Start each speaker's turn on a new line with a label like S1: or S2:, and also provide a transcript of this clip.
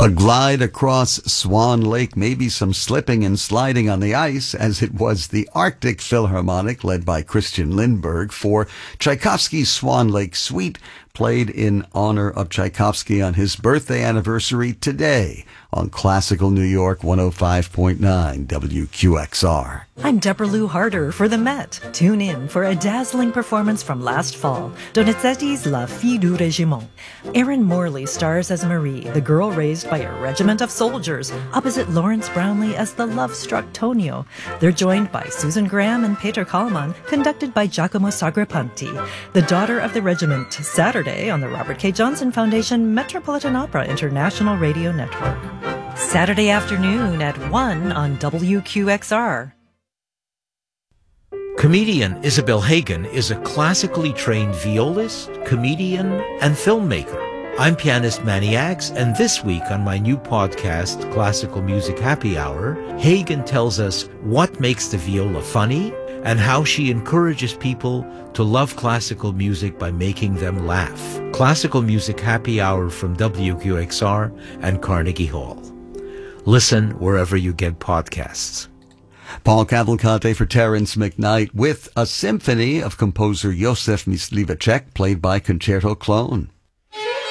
S1: A glide across Swan Lake, maybe some slipping and sliding on the ice, as it was the Arctic Philharmonic, led by Christian Lindberg, for Tchaikovsky's Swan Lake Suite, played in honor of Tchaikovsky on his birthday anniversary today on Classical New York 105.9 WQXR.
S2: I'm Deborah Lou Harder for the Met. Tune in for a dazzling performance from last fall, Donizetti's La Fille du Régiment. Erin Morley stars as Marie, the girl raised by a regiment of soldiers, opposite Lawrence Brownlee as the love-struck Tonio. They're joined by Susan Graham and Peter Kallman, conducted by Giacomo Sagrapanti. The Daughter of the Regiment, Saturday on the Robert K. Johnson Foundation Metropolitan Opera International Radio Network. Saturday afternoon at 1 on WQXR.
S3: Comedian Isabel Hagen is a classically trained violist, comedian, and filmmaker. I'm pianist Manny Aggs, and this week on my new podcast, Classical Music Happy Hour, Hagen tells us what makes the viola funny and how she encourages people to love classical music by making them laugh. Classical Music Happy Hour from WQXR and Carnegie Hall. Listen wherever you get podcasts.
S1: Paul Cavalcante for Terence McKnight with a symphony of composer Josef Myslivacek, played by Concerto Clone.